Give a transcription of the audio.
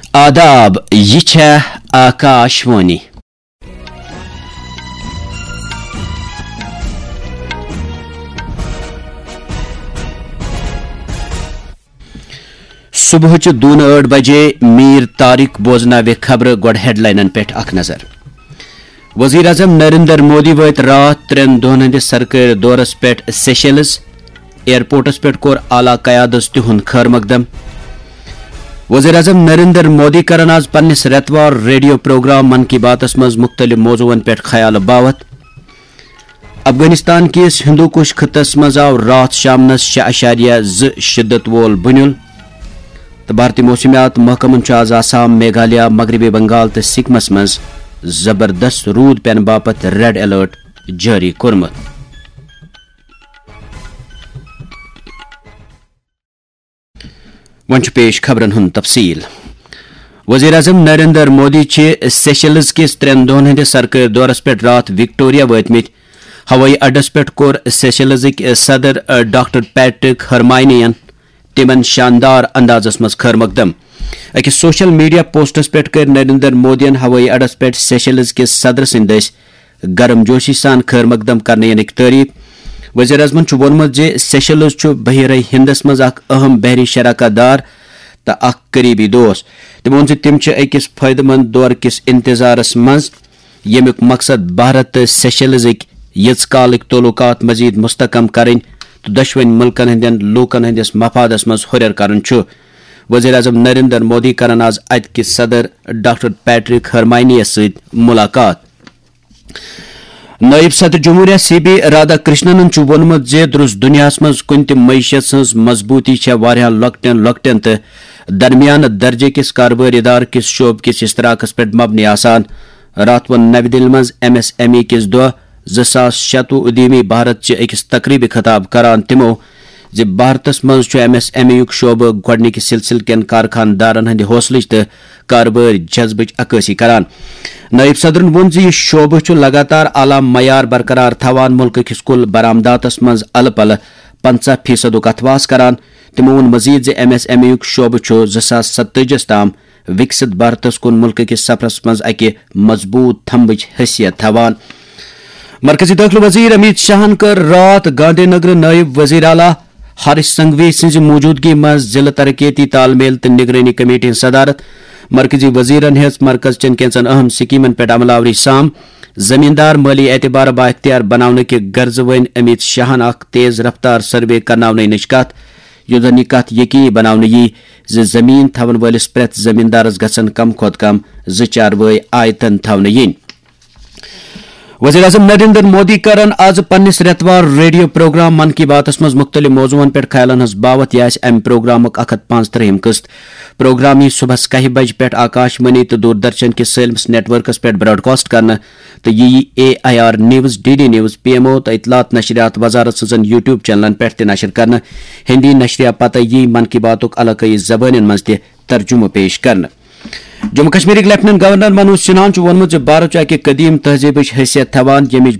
آداب یہ چھے آکاشوانی صبح 2:08 بجے میر طارق بوزناوِ خبر گوڈ ہیڈ لائنن پیٹھ اخ نظر وزیر اعظم نریندر مودی وات رات 3 دۄہن ہندس سرکاری دورس پیٹھ سیشلز ایئرپورٹس پیٹھ کور اعلی قیادت تہند خیر مقدم وزیر اعظم نریندر مودی کرن آز پنس ریتوار ریڈیو پروگرام من کی باتس مز مختلف موضوعن پیٹھ خیال باوت افغانستان کس ہندوکش خطس مز آو رات شامنس 6.2 شدت وول بنیل تو بھارتی موسمیات محکمن آز آسام میگھالیہ مغربی بنگال تو سکمس مز زبردست رود پین باپت ریڈ الرٹ جاری کورمت ون پیش خبرن ہند تفصیل وزیر اعظم نریندر مودی سیشلز کس 3 دۄہن ہندس سرکاری دورس پیٹھ رات وکٹوریا واتمت ہوٲیی اڈس پیٹھ کور سیشلزک صدر ڈاکٹر پیٹرک ہرمائنین تمن شاندار اندازس مز خیر مقدم اکس سوشل میڈیا پوسٹس پیٹھ کر نریندر مودین ہوٲیی اڈس پیٹھ سیشلز کس صدر سند گرم جوشی سان خیر مقدم کرنے ینک تعریف وزیر اعظمن وونمت سیشلز بحیرہ ہندس مز اخ اہم بحری شراکت دار تو اخ قریبی دوست تم وون تم اکس فائدہ مند دور کس انتظارس مز یمیک مقصد بھارت تو سیشلزک یژ کالک تعلقات مزید مستحکم کریں تو دشوین ملکن ہندین لوکن ہندس مفادس مز ہریر کرن وزیر اعظم نریندر مودی کرن آز ات کس صدر ڈاکٹر پیٹرک ہرمائنی ست ملاقات نائب صدر جمہوریہ سی بی رادھا کرشنن وونمت درست دنیا مز کن تہ معیشت سز مضبوطی واریاہ لۄکٹین تو درمیان درجے کس کاروباری ادارہ کس شعبہ کس اشتراکس پہ مبنی آسان رات وون نو دہلی مز MSME کس دۄہ 2026 ادیمی بھارت چہ اکس تقریبی خطاب کران تمو بھارتس مز MSME یک شعبہ گۄڈنک سلسلہ کین کارخان دارن ہند حوصلچ تو کاروباری جذبچ عکاسی کران نائب صدرن وون یہ شعبہ لگاتار اعلی معیار برقرار تھوان ملک کس کل برآمداتس مز الہ پلہ 50% اتواس کران تمو وون مزید MSME یک شعبہ 2027 تام وکست بھارتس کن ملک کس سفرس مز اکہ مضبوط تھمبچ حیثیت تھوان مرکزی داخلہ وزیر امت شاہن کر رات گاندھی نگر نائب وزیر اعلیٰ ہریش سنگھوی سز موجودگی مز ضلع ترقیتی تال میل تو نگرانی کمیٹی ہند صدارت مرکزی وزیرن ہز مرکز چن کینچن اہم سکیمن پہ عمل آوری سام زمیندار مالی اعتبار با اختیار بنانے کے غرض ون امت شاہن اخ تیز رفتار سروے کرناونے نش کت یوزن یہ کت یقینی بنانے یہ زمین تھون ولس پریت زمیندارس گھن کم کھت کم 2 چاروٲے آیتن تھونے ین وزیر اعظم نریندر مودی کرن آز پنس ریتوار ریڈیو پروگرام من کی باتس مز مختلف موضوعن پہ خیالن ہز باوت یہ ام پروگرامک 135 قسط پروگرام یہ صبح 1 بج پہ آکاشوانی تو دوردرشن کس سالمس نیٹ ورکس پہ براڈ کاسٹ کرنا تو یہ AIR news DD news PMO تو اطلاعات نشریات وزارت سزن YouTube چینلن پہ تہ نشر کرنا ہندی نشریہ پتہ یہ من کی باتک علاقائی زبان مز تہ ترجمہ پیش کرنا جموں کشمیر لیفٹنٹ گورنر منوج سنہاہن وونمت بھارت اکہ قدیم تہذیبچ حیثیت تھوان یمچ